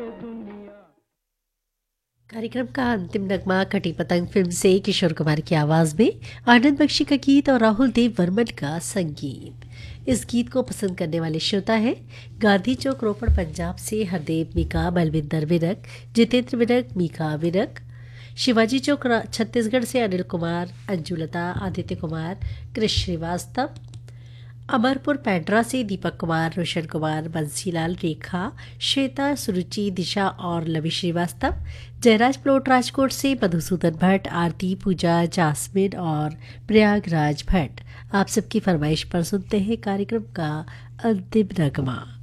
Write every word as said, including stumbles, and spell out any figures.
कार्यक्रम का अंतिम नगमा कटी पतंग फिल्म से किशोर कुमार की आवाज में आनंद बख्शी का गीत और राहुल देव वर्मन का संगीत। इस गीत को पसंद करने वाले श्रोता हैं गांधी चौक रोपड़ पंजाब से हरदेव मीका, बलविंदर विरक, जितेंद्र विरक, मीका विरक। शिवाजी चौक रा- छत्तीसगढ़ से अनिल कुमार, अंजुलता, आदित्य कुमार, कृष श्रीवास्तव। अमरपुर पैंड्रा से दीपक कुमार, रोशन कुमार, बंसीलाल, रेखा, श्वेता, सुरुचि, दिशा और लवी श्रीवास्तव। जयराज प्लोट राजकोट से मधुसूदन भट्ट, आरती, पूजा, जासमिन और प्रयागराज भट्ट। आप सबकी फरमाइश पर सुनते हैं कार्यक्रम का अंतिम नगमा।